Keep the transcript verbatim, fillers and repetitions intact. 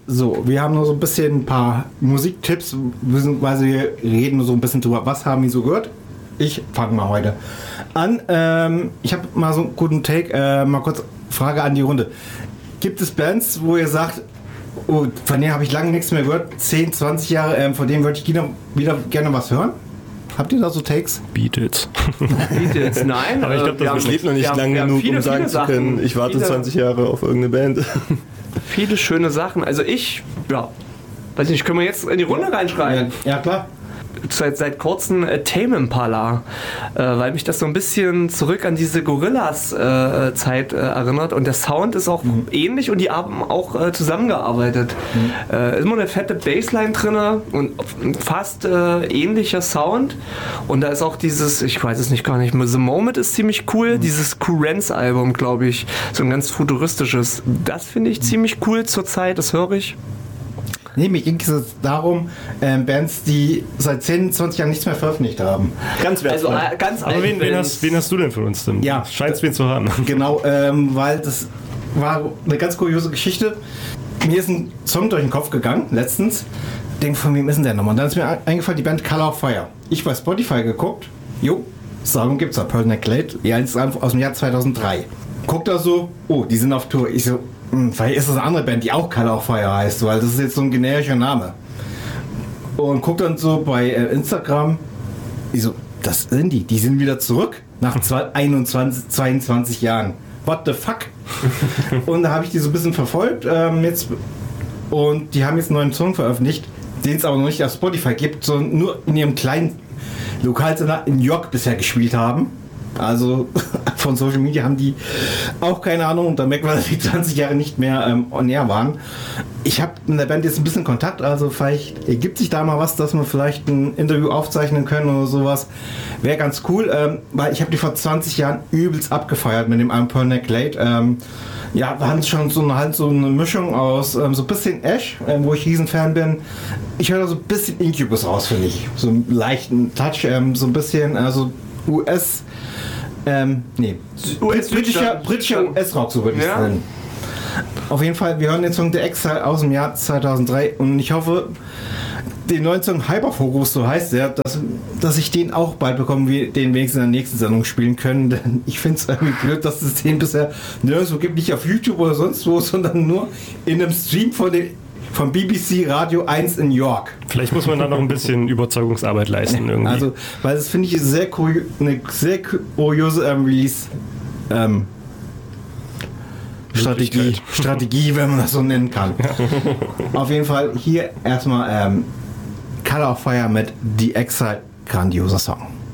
So, wir haben noch so ein bisschen ein paar Musiktipps, beziehungsweise wir reden so ein bisschen drüber, was haben wir so gehört. Ich fange mal heute an. Ähm, ich habe mal so einen guten Take, äh, mal kurz Frage an die Runde. Gibt es Bands, wo ihr sagt, oh, von denen habe ich lange nichts mehr gehört, zehn, zwanzig Jahre, ähm, von denen würde ich wieder, wieder gerne was hören? Habt ihr da so Takes? Beatles. Beatles, nein. Aber ich glaube, das lebt noch nicht lang genug, um sagen zu können, ich warte zwanzig Jahre auf irgendeine Band. Viele schöne Sachen. Also ich, ja, weiß nicht, können wir jetzt in die Runde reinschreiben? Ja, ja klar. Seit, seit kurzem äh, Tame Impala, äh, weil mich das so ein bisschen zurück an diese Gorillaz-Zeit äh, äh, erinnert und der Sound ist auch mhm. ähnlich und die haben auch äh, zusammengearbeitet. Mhm. Äh, ist immer eine fette Bassline drin und fast äh, ähnlicher Sound und da ist auch dieses, ich weiß es nicht gar nicht, The Moment ist ziemlich cool, mhm. dieses Courants-Album, glaube ich, so ein ganz futuristisches, das finde ich mhm. ziemlich cool zur Zeit, das höre ich. Nee, mir ging es darum, ähm, Bands, die seit zehn, zwanzig Jahren nichts mehr veröffentlicht haben. Ganz wertvoll. Also, äh, ganz Aber wen, wen, hast, wen hast du denn von uns denn? Ja. Scheint es mir zu haben. Genau, ähm, weil das war eine ganz kuriose Geschichte. Mir ist ein Song durch den Kopf gegangen, letztens. Denk, von wem ist denn der nochmal? Und dann ist mir eingefallen, die Band Color of Fire. Ich bei Spotify geguckt. Jo, Song gibt's da, Pearl Necklate. Ja, ist aus dem Jahr zweitausenddrei. Guck da so, oh, die sind auf Tour. Ich so, vielleicht ist das eine andere Band, die auch Color of Fire heißt, weil das ist jetzt so ein generischer Name. Und guck dann so bei äh, Instagram, ich so, das sind die, die sind wieder zurück nach einundzwanzig, zweiundzwanzig Jahren. What the fuck? Und da habe ich die so ein bisschen verfolgt ähm, jetzt und die haben jetzt einen neuen Song veröffentlicht, den es aber noch nicht auf Spotify gibt, sondern nur in ihrem kleinen Lokalsender in New York bisher gespielt haben. Also von Social Media haben die auch keine Ahnung und da merkt man, dass die zwanzig Jahre nicht mehr ähm, on air waren. Ich habe mit der Band jetzt ein bisschen Kontakt, also vielleicht ergibt sich da mal was, dass wir vielleicht ein Interview aufzeichnen können oder sowas. Wäre ganz cool, ähm, weil ich habe die vor zwanzig Jahren übelst abgefeiert mit dem Album Pearl Necklate. Ähm, ja, wir haben schon so eine, halt so eine Mischung aus ähm, so ein bisschen Ash, ähm, wo ich Riesenfan bin. Ich höre da so ein bisschen Incubus raus, finde ich. So einen leichten Touch, ähm, so ein bisschen also U S Ähm, nee, U S britischer, britischer U S-Rock, so würde ich ja. sagen. Auf jeden Fall, wir hören den Song The Exile aus dem Jahr zweitausenddrei und ich hoffe, den neuen Song Hyperfocus, so heißt der, dass, dass ich den auch bald bekomme, wir den wenigstens in der nächsten Sendung spielen können, denn ich finde es irgendwie blöd, dass es den bisher nirgendwo gibt, nicht auf YouTube oder sonst wo, sondern nur in einem Stream von den vom B B C Radio eins in York. Vielleicht muss man da noch ein bisschen Überzeugungsarbeit leisten irgendwie. Also, weil das finde ich sehr kurio- eine sehr kuriose ähm, Release ähm, Strategie, Strategie, wenn man das so nennen kann. Ja. Auf jeden Fall hier erstmal ähm, Color of Fire mit The Exile, grandioser Song.